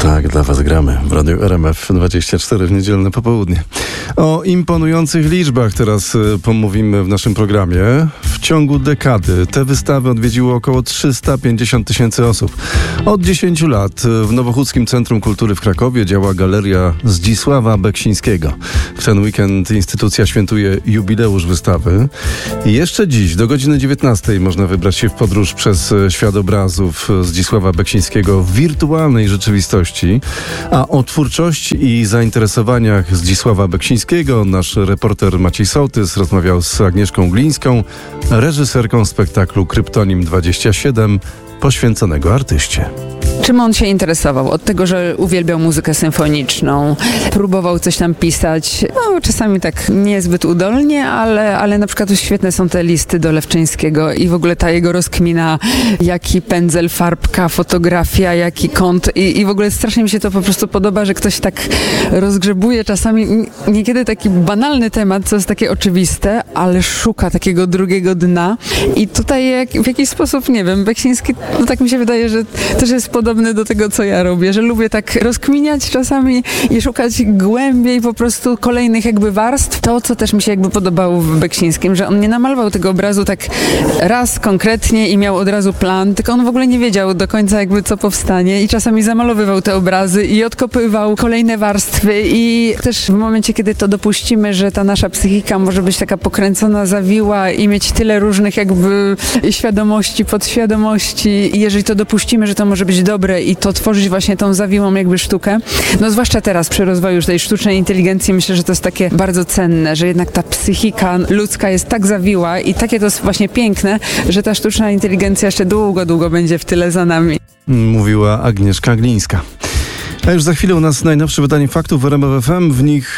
Tak, dla was gramy w Radiu RMF24 w niedzielne popołudnie. O imponujących liczbach teraz pomówimy w naszym programie. W ciągu dekady te wystawy odwiedziło około 350 tysięcy osób. Od 10 lat w Nowochódzkim Centrum Kultury w Krakowie działa Galeria Zdzisława Beksińskiego. W ten weekend instytucja świętuje jubileusz wystawy. I jeszcze dziś do godziny 19 można wybrać się w podróż przez świat obrazów Zdzisława Beksińskiego w wirtualnej rzeczywistości. A o twórczości i zainteresowaniach Zdzisława Beksińskiego nasz reporter Maciej Sołtys rozmawiał z Agnieszką Glińską, reżyserką spektaklu Kryptonim 27, poświęconego artyście. Czym on się interesował? Od tego, że uwielbiał muzykę symfoniczną, próbował coś tam pisać, czasami tak niezbyt udolnie, ale na przykład świetne są te listy do Lewczyńskiego i w ogóle ta jego rozkmina, jaki pędzel, farbka, fotografia, jaki kąt i w ogóle strasznie mi się to po prostu podoba, że ktoś tak rozgrzebuje czasami niekiedy taki banalny temat, co jest takie oczywiste, ale szuka takiego drugiego dna i tutaj w jakiś sposób, nie wiem, Beksiński, tak mi się wydaje, że też jest podobny do tego, co ja robię, że lubię tak rozkminiać czasami i szukać głębiej po prostu kolejnych jakby warstw. To, co też mi się jakby podobało w Beksińskim, że on nie namalował tego obrazu tak raz konkretnie i miał od razu plan, tylko on w ogóle nie wiedział do końca jakby co powstanie i czasami zamalowywał te obrazy i odkopywał kolejne warstwy i też w momencie, kiedy to dopuścimy, że ta nasza psychika może być taka pokręcona, zawiła i mieć tyle różnych jakby świadomości, podświadomości i jeżeli to dopuścimy, że to może być dobre i to tworzyć właśnie tą zawiłą jakby sztukę. No zwłaszcza teraz przy rozwoju już tej sztucznej inteligencji myślę, że to jest takie bardzo cenne, że jednak ta psychika ludzka jest tak zawiła i takie to jest właśnie piękne, że ta sztuczna inteligencja jeszcze długo będzie w tyle za nami. Mówiła Agnieszka Glińska. A już za chwilę u nas najnowsze wydanie faktów w RMF FM. W nich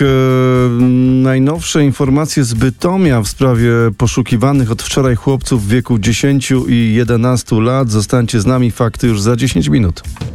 najnowsze informacje z Bytomia w sprawie poszukiwanych od wczoraj chłopców w wieku 10 i 11 lat. Zostańcie z nami, fakty już za 10 minut.